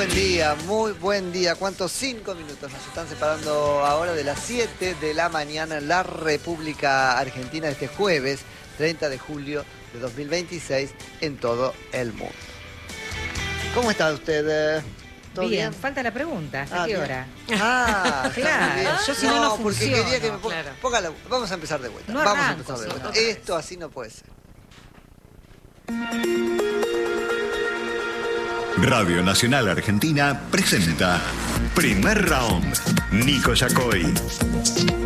muy buen día. ¿Cuántos? 5 minutos nos están separando ahora de las 7 de la mañana en la República Argentina este jueves 30 de julio de 2026 en todo el mundo. ¿Cómo está usted? ¿Todo bien? Falta la pregunta. ¿A qué hora? Ah, claro. Bien. Yo si no porque funciono, quería que me ponga... claro. Póngala. Vamos a empezar de vuelta. No Vamos a arranco, empezar de vuelta. otra vez. Esto así no puede ser. Radio Nacional Argentina presenta Primer Round. Nico Yacoy.